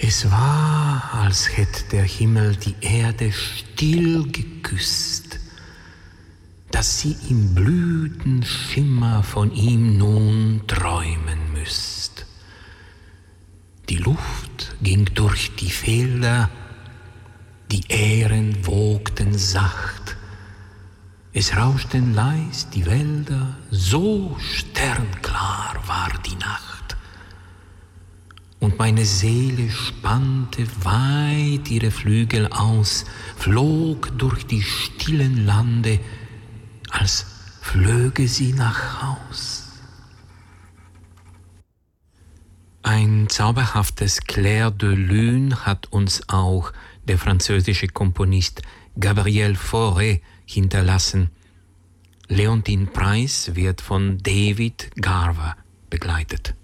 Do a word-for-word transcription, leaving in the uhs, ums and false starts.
Es war, als hätt der Himmel die Erde still geküsst, dass sie im Blütenschimmer von ihm nun träumen müsst. Die Luft ging durch die Felder, die Ähren wogten sacht, es rauschten leis die Wälder, so sternklar war die Nacht. Und meine Seele spannte weit ihre Flügel aus, flog durch die stillen Lande, als flöge sie nach Haus. Ein zauberhaftes Clair de Lune hat uns auch der französische Komponist Gabriel Fauré hinterlassen. Leontyne Price wird von David Garver begleitet.